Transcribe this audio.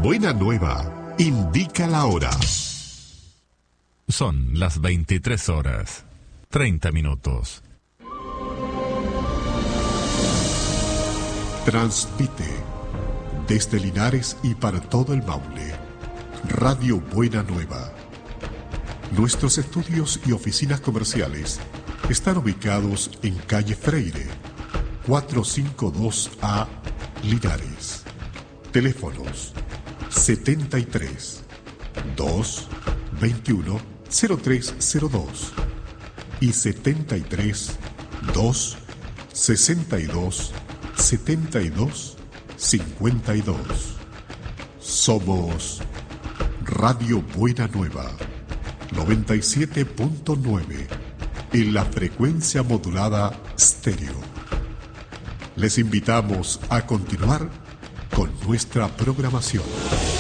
Buena Nueva indica la hora. Son las 23 horas, 30 minutos. Transmite desde Linares y para todo el Maule, Radio Buena Nueva. Nuestros estudios y oficinas comerciales están ubicados en calle Freire, 452A, Linares. Teléfonos 73 221 0302 y 73 2 62 72 52. Somos Radio Buena Nueva 97.9 en la frecuencia modulada estéreo. Les invitamos a continuar con nuestra programación.